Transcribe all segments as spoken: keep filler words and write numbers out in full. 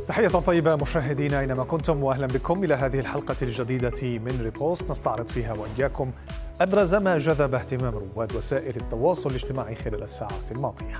تحية طيبة مشاهدينا أينما كنتم، وأهلا بكم إلى هذه الحلقة الجديدة من ريبوست نستعرض فيها وإياكم أبرز ما جذب اهتمام رواد وسائل التواصل الاجتماعي خلال الساعات الماضية.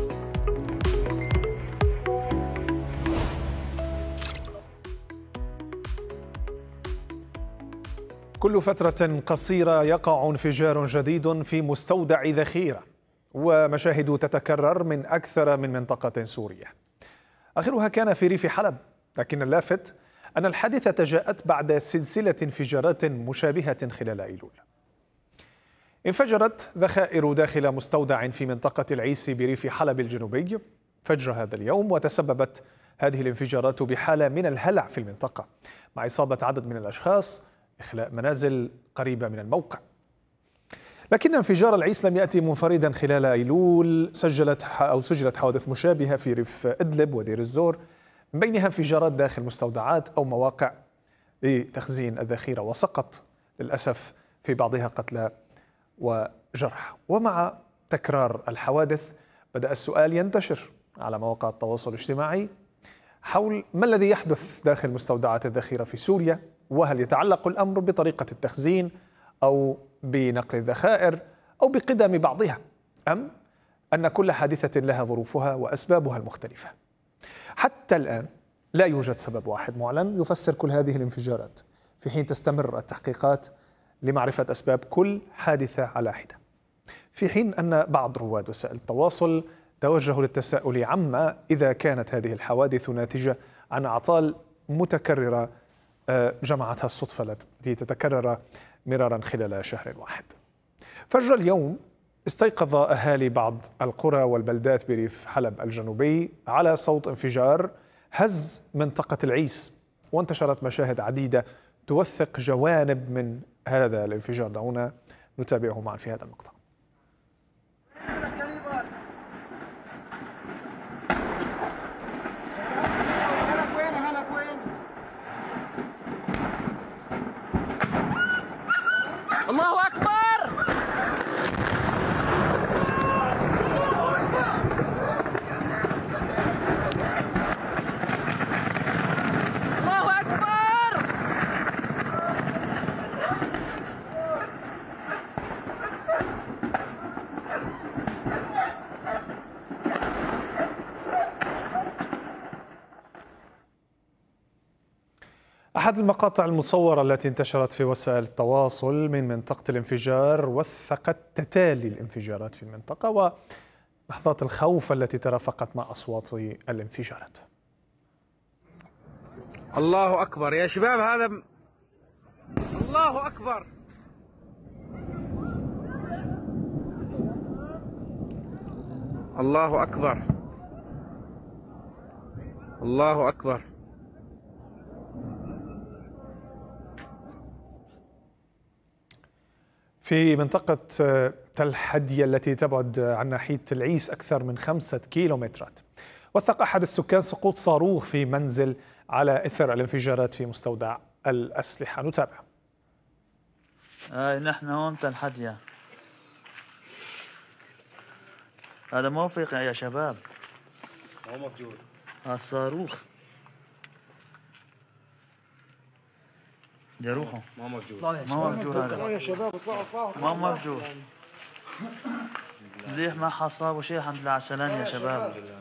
كل فترة قصيرة يقع انفجار جديد في مستودع ذخيرة، ومشاهد تتكرر من أكثر من منطقة سورية. آخرها كان في ريف حلب، لكن اللافت أن الحادثة جاءت بعد سلسلة انفجارات مشابهة خلال أيلول. انفجرت ذخائر داخل مستودع في منطقة العيس بريف حلب الجنوبي فجر هذا اليوم، وتسببت هذه الانفجارات بحالة من الهلع في المنطقة، مع إصابة عدد من الأشخاص، إخلاء منازل قريبة من الموقع. لكن انفجار العيس لم يأتي منفردا. خلال أيلول سجلت أو سجلت حوادث مشابهة في ريف إدلب ودير الزور، من بينها انفجارات داخل مستودعات أو مواقع لتخزين الذخيرة، وسقط للأسف في بعضها قتلى وجرح. ومع تكرار الحوادث بدأ السؤال ينتشر على مواقع التواصل الاجتماعي حول ما الذي يحدث داخل مستودعات الذخيرة في سوريا، وهل يتعلق الأمر بطريقة التخزين أو بنقل الذخائر أو بقدم بعضها، أم أن كل حادثة لها ظروفها وأسبابها المختلفة. حتى الآن لا يوجد سبب واحد معلن يفسر كل هذه الانفجارات، في حين تستمر التحقيقات لمعرفة أسباب كل حادثة على حدة، في حين أن بعض رواد وسائل التواصل توجهوا للتساؤل عما إذا كانت هذه الحوادث ناتجة عن أعطال متكررة جمعتها الصدفة التي تتكرر مرارا خلال شهر واحد. فجر اليوم استيقظ أهالي بعض القرى والبلدات بريف حلب الجنوبي على صوت انفجار هز منطقة العيس، وانتشرت مشاهد عديدة توثق جوانب من هذا الانفجار. دعونا نتابعه معا في هذا المقطع. الله أكبر! الله أكبر! أحد المقاطع المصورة التي انتشرت في وسائل التواصل من منطقة الانفجار وثقت تتالي الانفجارات في المنطقة ولحظات الخوف التي ترافقت مع أصوات الانفجارات. الله أكبر يا شباب، هذا م... الله أكبر. الله أكبر. الله أكبر. في منطقة تل حدية التي تبعد عن ناحية العيس أكثر من خمسة كيلومترات، وثق أحد السكان سقوط صاروخ في منزل على إثر الانفجارات في مستودع الأسلحة. نتابع. هاي نحن هون تل حدية، هذا موفق يا شباب، هو موجود هذا الصاروخ يروحوا ما موجود ما موجود هذا يا شباب، اطلعوا اطلعوا ما موجود. مليح ما حصابوا شيء، الحمد لله على السلامة يا شباب.